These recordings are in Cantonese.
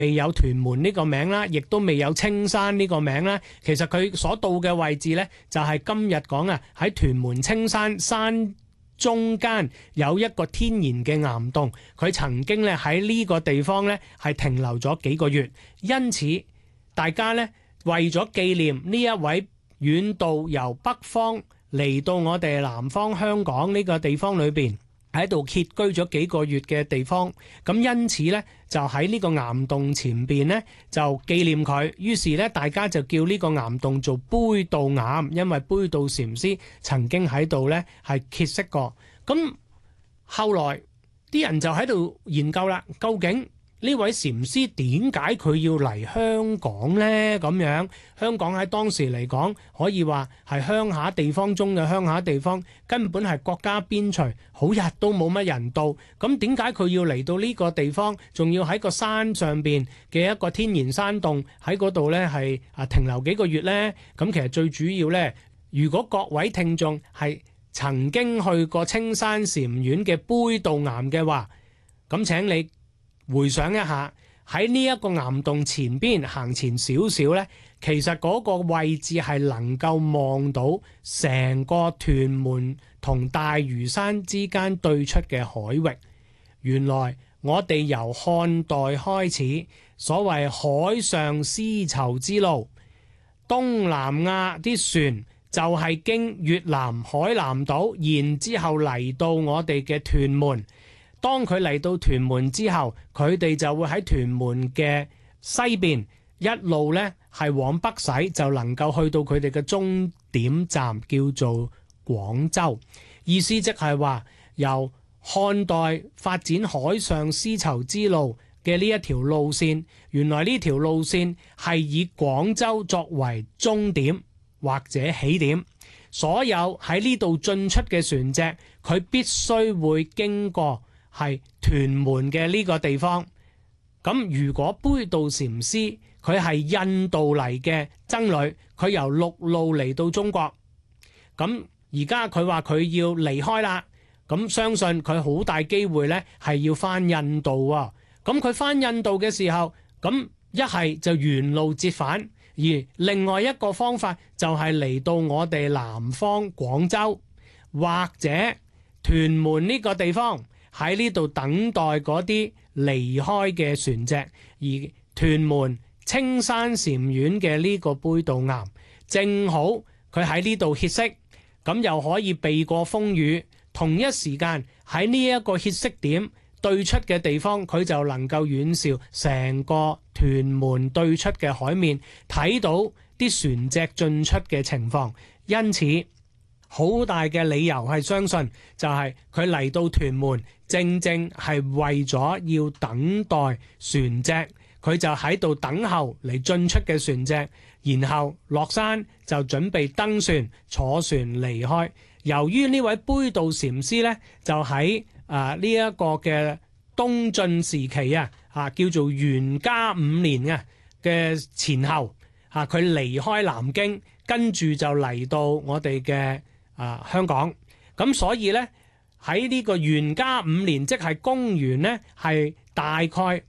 未有屯門呢個名啦，亦都未有青山呢個名啦。其實佢所到嘅位置呢，就係今日講啊，喺屯門青山山中間有一個天然嘅岩洞，佢曾經咧喺呢個地方咧係停留咗幾個月，因此大家咧為咗紀念呢一位遠道由北方嚟到我哋南方香港呢個地方裏邊喺度歇居咗幾個月嘅地方，咁因此呢，就喺呢個岩洞前邊呢，就紀念佢，於是呢，大家就叫呢個岩洞做杯渡岩，因為杯渡禪師曾經喺度呢係歇息過。咁後來啲人就喺度研究啦，究竟呢位禪師點解佢要嚟香港呢？咁樣香港喺當時嚟講，可以話係鄉下地方中嘅鄉下地方，根本係國家邊陲，好日都冇乜人到。咁點解佢要嚟到呢個地方，仲要喺個山上邊嘅一個天然山洞喺嗰度呢係停留幾個月呢？咁其實最主要呢，如果各位聽眾係曾經去過青山禪院嘅杯渡岩嘅話，咁請你回想一下，喺呢一個岩洞前邊行前少少呢，其實嗰個位置係能夠望到成個屯門同大嶼山之間對出嘅海域。原來我哋由漢代開始，所謂海上絲綢之路，東南亞啲船就係經越南海南島，然之後嚟到我哋嘅屯門。當佢嚟到屯門之後，佢哋就會喺屯門嘅西邊一路呢係往北駛，就能夠去到佢哋嘅終點站叫做廣州。意思即係話由漢代發展海上絲綢之路嘅呢一條路線，原來呢條路線係以廣州作為終點或者起點，所有喺呢度進出嘅船隻，佢必須會經過係屯門嘅呢個地方。咁如果杯渡禪師佢係印度嚟嘅僧侶，佢由陸路嚟到中國，咁而家佢話佢要離開啦，咁相信佢好大機會呢係要翻印度啊。咁佢翻印度嘅時候，咁一係就沿路折返，而另外一個方法就係嚟到我哋南方廣州或者屯門呢個地方，喺呢度等待嗰啲離開嘅船隻。而屯門青山禪院嘅呢個杯渡岩，正好佢喺呢度歇息，咁又可以避過風雨。同一時間喺呢一個歇息點對出嘅地方，佢就能夠遠眺成個屯門對出嘅海面，睇到啲船隻進出嘅情況。因此好大嘅理由係相信，就係佢嚟到屯門正正係為咗要等待船隻，佢就喺度等候嚟進出嘅船隻，然後落山就準備登船坐船離開。由於呢位杯渡禪師呢，就喺呢一個嘅東晉時期叫做元嘉5年嘅前後佢離開南京，跟住就嚟到我哋嘅香港。咁所以呢，喺呢個元嘉5年，即係公元呢，係大概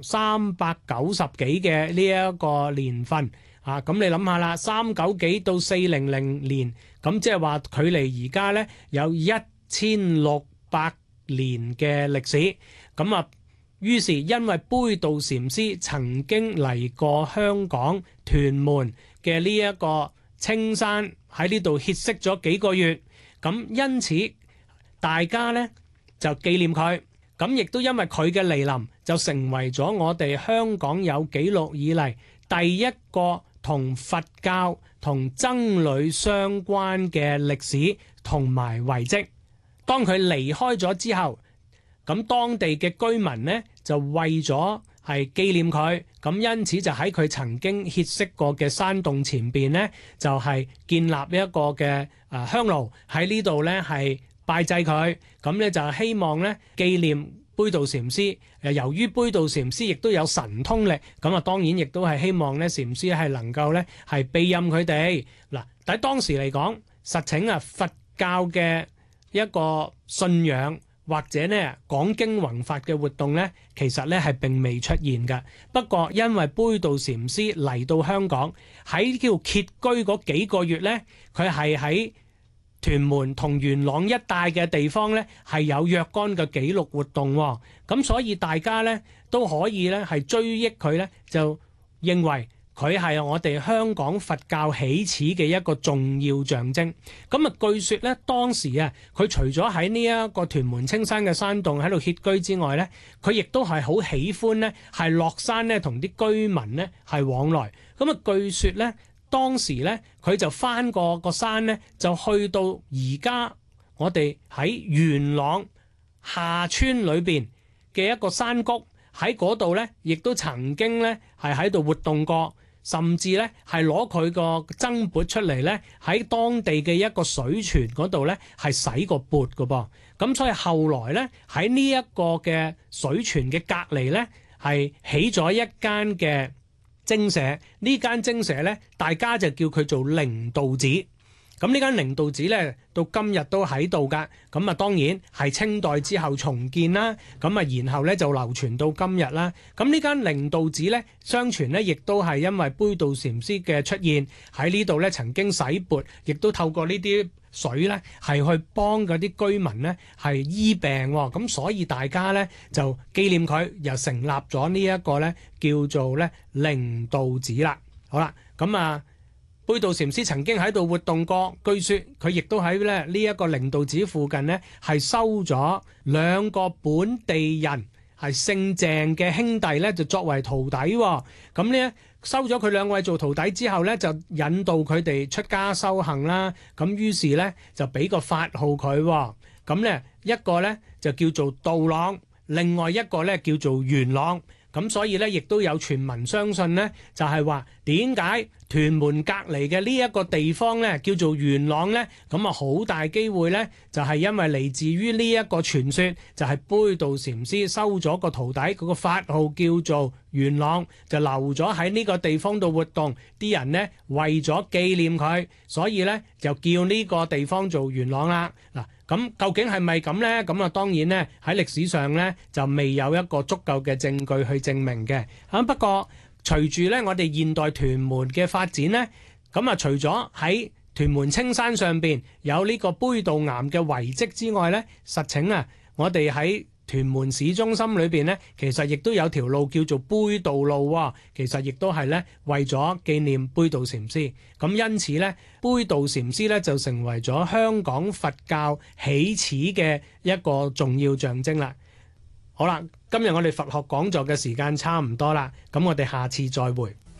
390幾嘅呢一個年份咁你諗下啦，390幾到400年，咁即係話距離而家呢有1600年嘅歷史。咁於是因為杯渡禪師曾經嚟過香港屯門嘅呢一個青山，喺呢度歇息咗幾個月，咁因此大家呢就紀念佢。咁亦都因為佢嘅嚟臨，就成為咗我哋香港有紀錄以嚟第一個同佛教同僧侶相關嘅歷史同埋遺跡。當佢離開咗之後，咁當地嘅居民呢就為咗係紀念佢，咁因此就喺佢曾經歇息過嘅山洞前邊呢，就係建立一個嘅香爐喺呢度呢係拜祭佢。咁呢就希望呢紀念杯渡禪師。由於杯渡禪師亦都有神通力，咁當然亦都係希望呢禪師係能夠呢係庇蔭佢哋。嗱，喺當時嚟講，實情佛教嘅一個信仰或者呢講經弘法嘅活動呢，其實呢係並未出現嘅。不過因為杯渡禪師嚟到香港喺叫歇居嗰幾個月呢，佢係喺屯門同元朗一帶嘅地方呢，係有若干嘅記錄活動喎。咁所以大家呢都可以呢係追憶佢呢，就認為佢係我哋香港佛教起始嘅一個重要象徵。咁啊，據說咧，當時啊，佢除咗喺呢一個屯門青山嘅山洞喺度歇居之外咧，佢亦都係好喜歡咧，係落山咧同啲居民咧係往來。咁啊，據說咧，當時咧佢就翻過個山咧，就去到而家我哋喺元朗下村裏邊嘅一個山谷，喺嗰度咧，亦都曾經咧係喺度活動過。甚至咧係攞佢個僧缽出嚟咧，喺當地嘅一個水泉嗰度咧係洗個缽㗎噃。咁所以後來咧喺呢一個嘅水泉嘅隔離咧係起咗一間嘅精舍。呢間精舍咧大家就叫佢做靈道寺。咁呢間靈道寺咧到今日都喺度㗎。咁啊當然係清代之後重建啦。咁啊然後咧就流傳到今日啦。咁呢間靈道寺咧，相傳咧亦都係因為杯渡禪師嘅出現喺呢度咧，曾經洗缽，亦都透過呢啲水咧係去幫嗰啲居民咧係醫病喎。咁所以大家咧就紀念佢，又成立咗呢一個咧叫做咧靈道寺啦。好啦，咁啊。杯渡禪師曾經喺度活動過，據說佢亦都喺咧呢一個靈道寺附近呢係收咗兩個本地人係姓鄭嘅兄弟咧，就作為徒弟。咁呢收咗佢兩位做徒弟之後咧，就引導佢哋出家修行啦。咁於是咧就俾個法號佢。咁咧一個咧就叫做道朗，另外一個咧叫做元朗。咁所以咧，亦都有傳聞相信咧，就係話點解屯門隔離嘅呢一個地方咧，叫做元朗咧？咁啊，好大機會咧，就係因為嚟自於呢一個傳說，就係杯渡禪師收咗個徒弟，嗰個法號叫做元朗，就留咗喺呢個地方度活動。啲人呢，為咗紀念佢，所以咧就叫呢個地方做元朗啦。嗱。咁究竟係咪咁呢？咁啊當然呢，喺歷史上呢，就未有一個足夠嘅證據去證明嘅。不過隨住呢，我哋現代屯門嘅發展呢，咁啊除咗喺屯門青山上邊有呢個杯渡岩嘅遺跡之外呢，實情啊我哋喺屯門市中心裏邊呢，其實亦都有條路叫做杯渡路喎。其實亦都係呢，為咗紀念杯渡禪師。咁因此呢，杯渡禪師呢，就成為咗香港佛教起始嘅一個重要象徵啦。好啦，今日我哋佛學講座嘅時間差唔多啦，咁我哋下次再會。